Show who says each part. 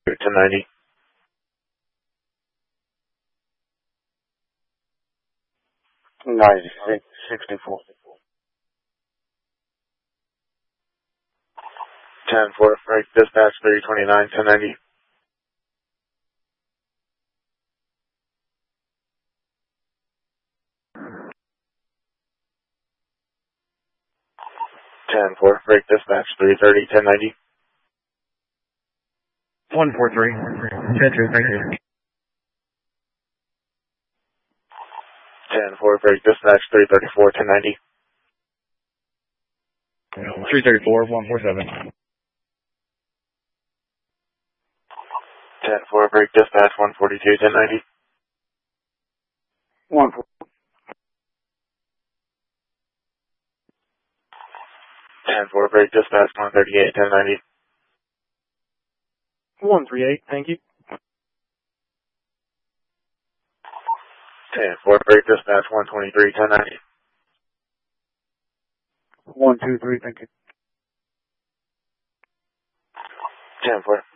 Speaker 1: 1090. 9664. 10-4, freight dispatch 329, 1090. 10-4, freight dispatch 330, 1090.
Speaker 2: 143. Century, thank you.
Speaker 1: 10-4, freight dispatch 334, 1090.
Speaker 2: 334, 147.
Speaker 1: 10-4, freight dispatch 142, 1090. 10-4, freight dispatch 138, 1090.
Speaker 2: 138, thank you.
Speaker 1: 10-4, freight dispatch 123, 1090.
Speaker 2: 123, thank you.
Speaker 1: 10-4.